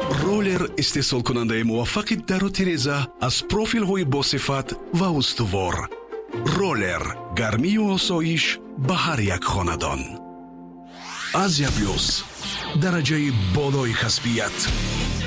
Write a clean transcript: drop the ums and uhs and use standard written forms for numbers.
ролер истеҳсолкунандаи муваффақи дару тиреза аз профилҳои босифат ва устувор. ролер гармию осоиш ба ҳар як хонадон. Азия плюс, дараҷаи болои касбият.